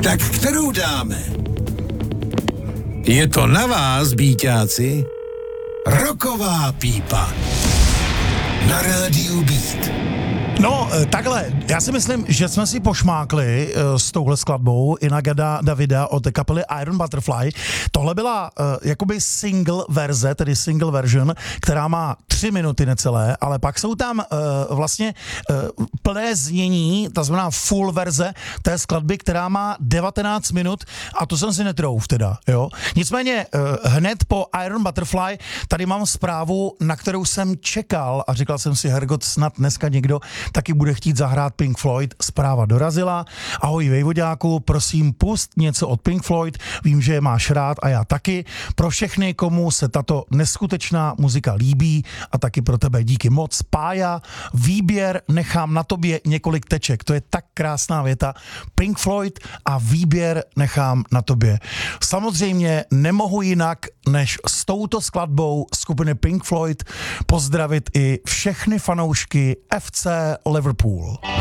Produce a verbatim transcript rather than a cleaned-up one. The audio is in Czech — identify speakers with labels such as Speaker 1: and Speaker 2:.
Speaker 1: Tak kterou dáme?
Speaker 2: Je to na vás, bíťáci.
Speaker 1: Rocková pípa. Na rádiu Beat.
Speaker 3: No, takhle, já si myslím, že jsme si pošmákli uh, s touhle skladbou Inagada Davida od kapely Iron Butterfly. Tohle byla uh, jakoby single verze, tedy single version, která má tři minuty necelé, ale pak jsou tam uh, vlastně uh, plné znění, ta znamená full verze té skladby, která má devatenáct minut a to jsem si netrouf teda, jo. Nicméně uh, hned po Iron Butterfly tady mám zprávu, na kterou jsem čekal a říkal jsem si, hergot, snad dneska někdo taky bude chtít zahrát Pink Floyd. Zpráva dorazila. Ahoj vejvoďáku, prosím pust něco od Pink Floyd, vím, že je máš rád a já taky. Pro všechny, komu se tato neskutečná muzika líbí a taky pro tebe díky moc. Pája, výběr nechám na tobě několik teček. To je tak krásná věta. Pink Floyd a výběr nechám na tobě. Samozřejmě nemohu jinak, než s touto skladbou skupiny Pink Floyd pozdravit i všechny fanoušky F C Liverpool.